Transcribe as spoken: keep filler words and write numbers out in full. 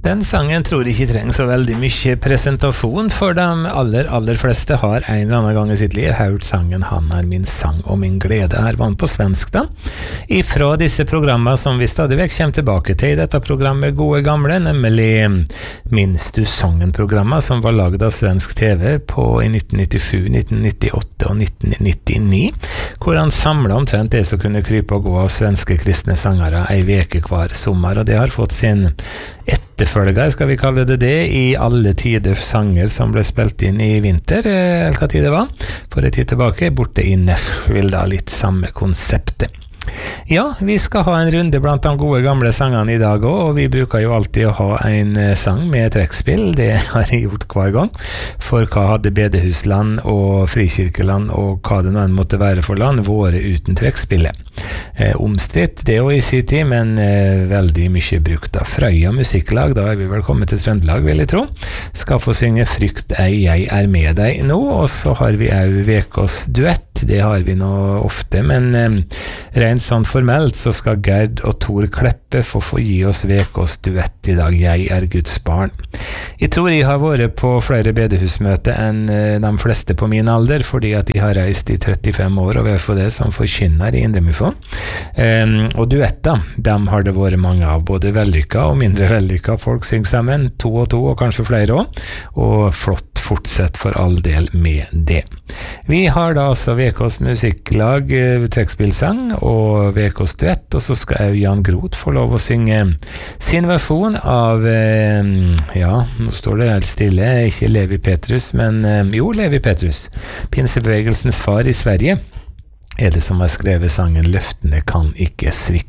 Den sangen tror jeg ikke trenger så veldig mye presentasjon, for de aller, aller fleste har en eller annen gang i sitt liv hørt sangen «Han er min sang og min glede». Her var den på svensk da, ifra disse programmer som vi stadig vekk kommer tilbake til i dette programmet Gode Gamle, nemlig Minst du sangen-programmet som var laget av svensk T V på i nitten nittisju, nitten nittiåtte og nitten nittini, hvor han samlet omtrent det som kunne krype og gå av svenske kristne sangere ei veke hver sommer, og det har fått sin etterfølger, skal vi kalle det det, i alle tiders sanger som ble spilt inn i vinter, eller hva tid det var, for en tid tilbake, borte i Nashville, da litt samme konseptet. Ja, vi skal ha en runde blant de gode gamle sangene i dag også, og vi bruker jo alltid å ha en sang med trekkspill, det har jeg gjort hver gang, for hva hadde bedehusland og frikirkeland og hva det nå måtte være for land, våre uten trekkspillet. Eh, omstridt, det er jo i sin tid, men eh, veldig mye brukt av Frøya musikklag, da er vi vel kommet til Trøndelag, vil jeg tro. Skal få synge Frykt ei, jeg er med deg nå, og så har vi også Vekås duett, det har vi nå ofte, men eh, rent sånn formelt så skal Gerd og Tor Kleppe få, få gi oss Vekås duett i dag, Jeg er Guds barn. Jeg tror jeg har vært på flere bedehusmøter enn eh, de fleste på min alder, fordi at jeg har reist i trettifem år, og vi får det som forkynner i Indremisjon. Um, og duetter, dem har det vært mange av, både vellykka og mindre vellykka. Folk synger sammen, to og to, og kanskje flere også, og flott fortsett for all del med det. Vi har da altså Vekås musikklag, trekkspillsang og Vekås duett, og så skal jo Jan Groth få lov å synge sin versjon av, ja, nå står det helt stille, ikke Levi Petrus, men jo, Levi Petrus, pinsebevegelsens far i Sverige, er det som har skrevet sangen «Løftene kan ikke svikte».